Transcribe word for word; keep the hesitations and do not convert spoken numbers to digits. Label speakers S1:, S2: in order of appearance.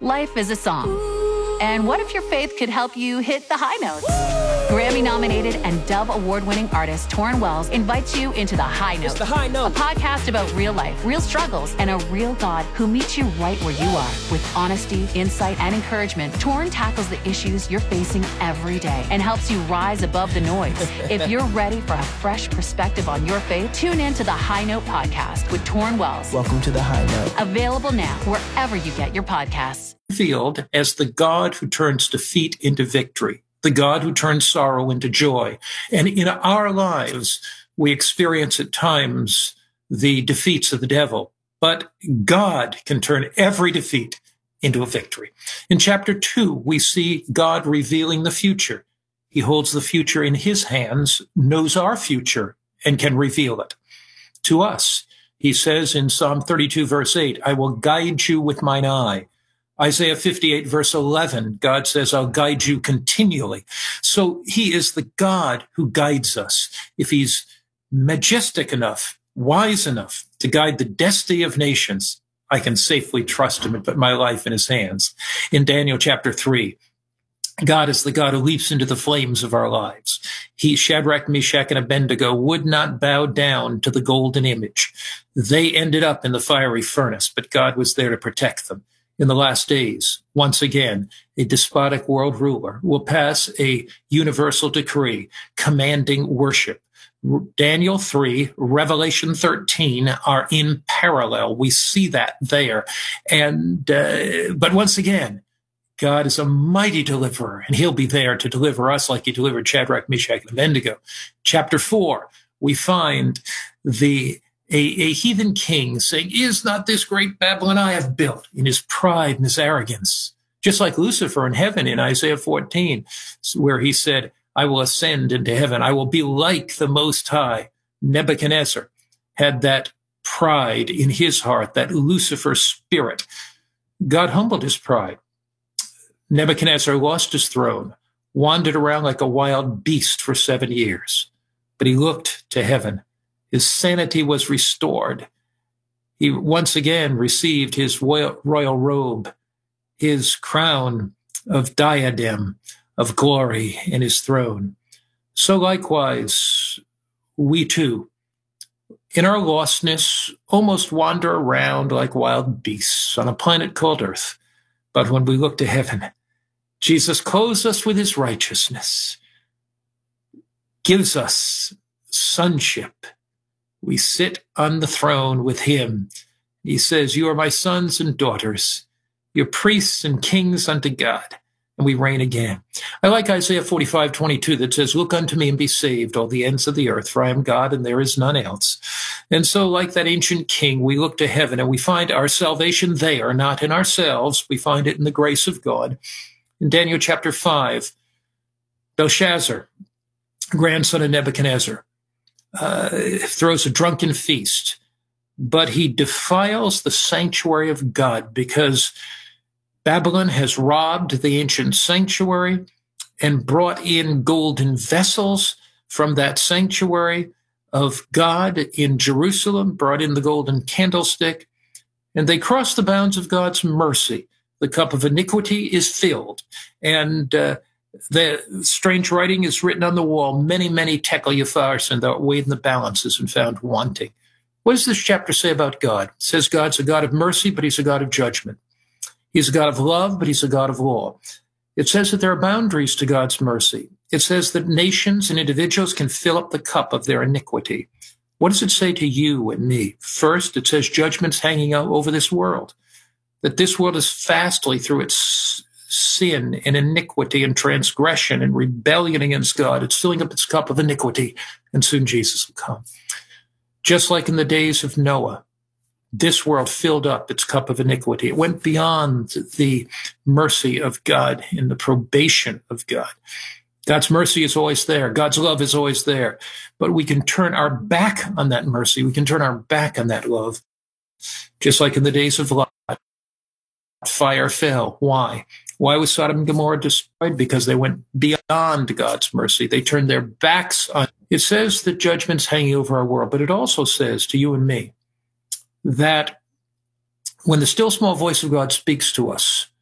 S1: Life is a song. And what if your faith could help you hit the high notes? Grammy-nominated and Dove Award-winning artist Torrin Wells invites you into The High Note.
S2: It's The High Note.
S1: A podcast about real life, real struggles, and a real God who meets you right where you are. With honesty, insight, and encouragement, Torrin tackles the issues you're facing every day and helps you rise above the noise. If you're ready for a fresh perspective on your faith, tune in to The High Note podcast with Torrin Wells.
S2: Welcome to The High Note.
S1: Available now wherever you get your podcasts.
S3: Revealed as the God who turns defeat into victory, the God who turns sorrow into joy. And in our lives, we experience at times the defeats of the devil, but God can turn every defeat into a victory. In chapter two, we see God revealing the future. He holds the future in his hands, knows our future, and can reveal it to us. He says in Psalm thirty-two, verse eight, I will guide you with mine eye. Isaiah fifty-eight, verse eleven, God says, I'll guide you continually. So he is the God who guides us. If he's majestic enough, wise enough to guide the destiny of nations, I can safely trust him and put my life in his hands. In Daniel chapter three, God is the God who leaps into the flames of our lives. He, Shadrach, Meshach, and Abednego, would not bow down to the golden image. They ended up in the fiery furnace, but God was there to protect them. In the last days, once again, a despotic world ruler will pass a universal decree commanding worship. Daniel three, Revelation thirteen are in parallel. We see that there. And, uh, but once again, God is a mighty deliverer, and he'll be there to deliver us like he delivered Shadrach, Meshach, and Abednego. Chapter four, we find the A, a heathen king saying, is not this great Babylon I have built, in his pride and his arrogance? Just like Lucifer in heaven in Isaiah fourteen, where he said, I will ascend into heaven. I will be like the Most High. Nebuchadnezzar had that pride in his heart, that Lucifer spirit. God humbled his pride. Nebuchadnezzar lost his throne, wandered around like a wild beast for seven years, but he looked to heaven. His sanity was restored. He once again received his royal, royal robe, his crown of diadem of glory in his throne. So likewise, we too, in our lostness, almost wander around like wild beasts on a planet called Earth. But when we look to heaven, Jesus clothes us with his righteousness, gives us sonship. We sit on the throne with him. He says, you are my sons and daughters. You're priests and kings unto God. And we reign again. I like Isaiah forty-five, twenty-two that says, look unto me and be saved, all the ends of the earth, for I am God and there is none else. And so like that ancient king, we look to heaven and we find our salvation there, not in ourselves. We find it in the grace of God. In Daniel chapter five, Belshazzar, grandson of Nebuchadnezzar, Uh, throws a drunken feast, but he defiles the sanctuary of God because Babylon has robbed the ancient sanctuary and brought in golden vessels from that sanctuary of God in Jerusalem, brought in the golden candlestick, and they cross the bounds of God's mercy. The cup of iniquity is filled, and uh, the strange writing is written on the wall, many, many tekel upharsin, thou art weighed in the balances and found wanting. What does this chapter say about God? It says God's a God of mercy, but he's a God of judgment. He's a God of love, but he's a God of law. It says that there are boundaries to God's mercy. It says that nations and individuals can fill up the cup of their iniquity. What does it say to you and me? First, it says judgment's hanging out over this world, that this world is fastly through its sin and iniquity and transgression and rebellion against God. It's filling up its cup of iniquity, and soon Jesus will come. Just like in the days of Noah, this world filled up its cup of iniquity. It went beyond the mercy of God and the probation of God. God's mercy is always there. God's love is always there. But we can turn our back on that mercy. We can turn our back on that love. Just like in the days of Lot, fire fell. Why? Why was Sodom and Gomorrah destroyed? Because they went beyond God's mercy. They turned their backs on. It says that judgment's hanging over our world, but it also says to you and me that when the still small voice of God speaks to us,